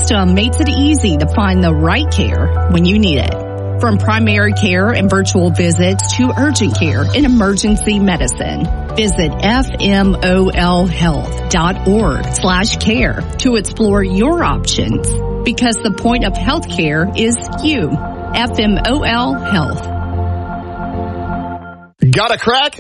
system makes it easy to find the right care when you need it. From primary care and virtual visits to urgent care and emergency medicine. Visit fmolhealth.org/care to explore your options. Because the point of healthcare is you. FMOL Health. Got a crack?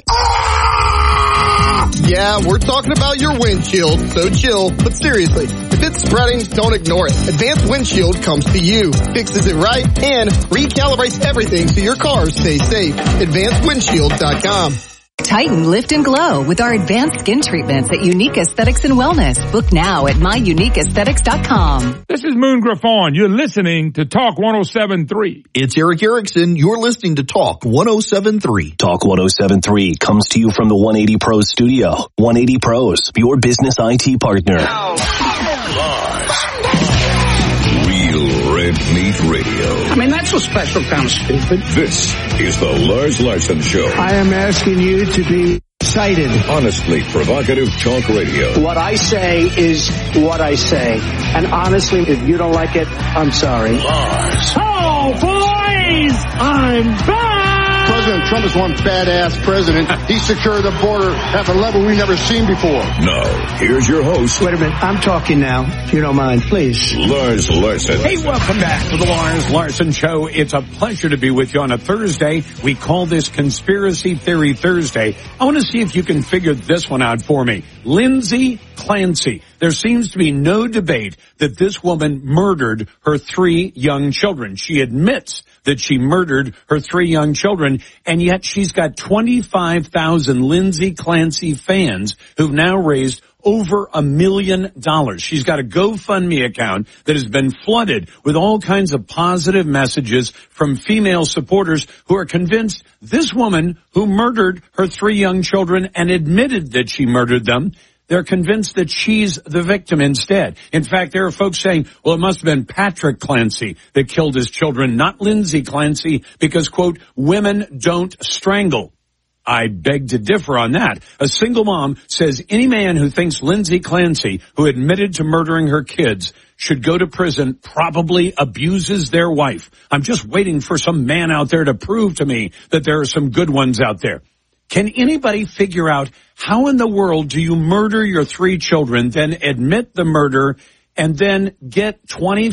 Yeah, we're talking about your windshield, so chill. But seriously, if it's spreading, don't ignore it. Advanced Windshield comes to you, fixes it right, and recalibrates everything so your car stays safe. AdvancedWindshield.com. Tighten, lift, and glow with our advanced skin treatments at Unique Aesthetics and Wellness. Book now at myuniqueaesthetics.com. This is Moon Griffon. You're listening to Talk 107.3. It's Eric Erickson. You're listening to Talk 107.3. Talk 107.3 comes to you from the 180 Pros studio. 180 Pros, your business IT partner. Real Red Meat Radio. I mean, that's a special kind of stupid. This is the Lars Larson Show. I am asking you to be excited. Honestly provocative talk radio. What I say is what I say. And honestly, if you don't like it, I'm sorry. Lars. Oh, boys! I'm back! President Trump is one badass president. He secured the border at a level we've never seen before. Now, here's your host. Wait a minute. I'm talking now, if you don't mind, please. Lars Larson. Hey, welcome back to the Lars Larson Show. It's a pleasure to be with you on a Thursday. We call this Conspiracy Theory Thursday. I want to see if you can figure this one out for me. Lindsay Clancy. There seems to be no debate that this woman murdered her 3 young children. She admits that she murdered her 3 young children, and yet she's got 25,000 Lindsay Clancy fans who've now raised over $1 million. She's got a GoFundMe account that has been flooded with all kinds of positive messages from female supporters who are convinced this woman who murdered her 3 young children and admitted that she murdered them, they're convinced that she's the victim instead. In fact, there are folks saying, well, it must have been Patrick Clancy that killed his children, not Lindsay Clancy, because, quote, women don't strangle. I beg to differ on that. A single mom says any man who thinks Lindsay Clancy, who admitted to murdering her kids, should go to prison, probably abuses their wife. I'm just waiting for some man out there to prove to me that there are some good ones out there. Can anybody figure out how in the world do you murder your 3 children, then admit the murder, and then get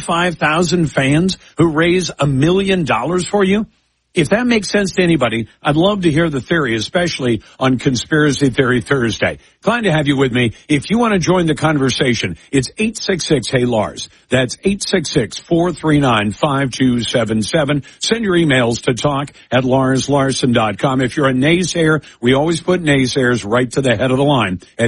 25,000 fans who raise $1 million for you? If that makes sense to anybody, I'd love to hear the theory, especially on Conspiracy Theory Thursday. Glad to have you with me. If you want to join the conversation, it's 866-HEY-LARS. That's 866-439-5277. Send your emails to talk@LarsLarson.com. If you're a naysayer, we always put naysayers right to the head of the line at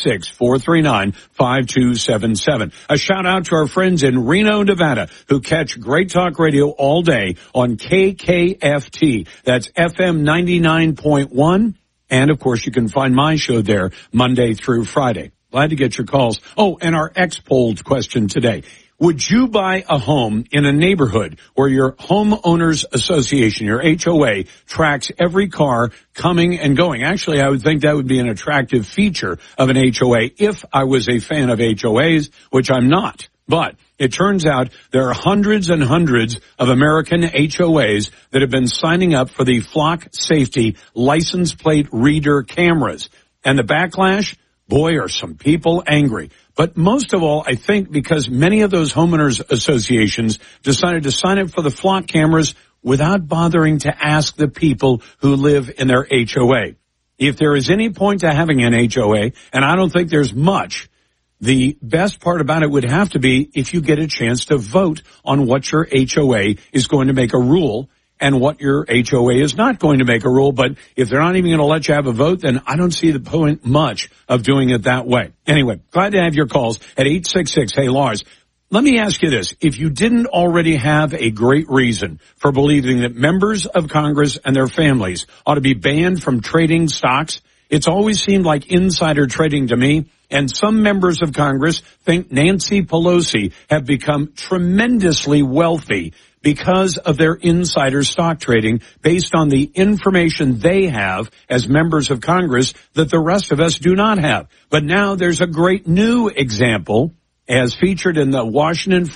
866-439-5277. A shout out to our friends in Reno, Nevada, who catch Great Talk Radio all day on KKFT. That's FM 99.1. And, of course, you can find my show there Monday through Friday. Glad to get your calls. Oh, and our X-polled question today. Would you buy a home in a neighborhood where your homeowners association, your HOA, tracks every car coming and going? Actually, I would think that would be an attractive feature of an HOA if I was a fan of HOAs, which I'm not. But it turns out there are hundreds and hundreds of American HOAs that have been signing up for the Flock Safety license plate reader cameras. And the backlash? Boy, are some people angry. But most of all, I think because many of those homeowners associations decided to sign up for the Flock cameras without bothering to ask the people who live in their HOA. If there is any point to having an HOA, and I don't think there's much, the best part about it would have to be if you get a chance to vote on what your HOA is going to make a rule and what your HOA is not going to make a rule. But if they're not even going to let you have a vote, then I don't see the point much of doing it that way. Anyway, glad to have your calls at 866-HEY-LARS. Let me ask you this. If you didn't already have a great reason for believing that members of Congress and their families ought to be banned from trading stocks, it's always seemed like insider trading to me. And some members of Congress think Nancy Pelosi have become tremendously wealthy because of their insider stock trading based on the information they have as members of Congress that the rest of us do not have. But now there's a great new example as featured in the Washington